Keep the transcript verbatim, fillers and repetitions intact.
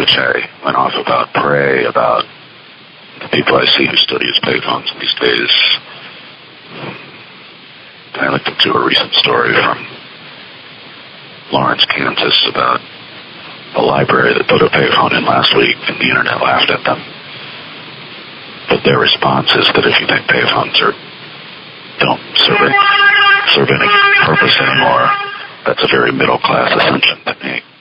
which I went off about prey, about the people I see who study as payphones these days. I looked into a recent story from Lawrence, Kansas about a library that put a payphone in last week, and the internet laughed at them. But their response is that if you think payphones are don't serve any, serve any purpose anymore, that's a very middle-class ascension to make.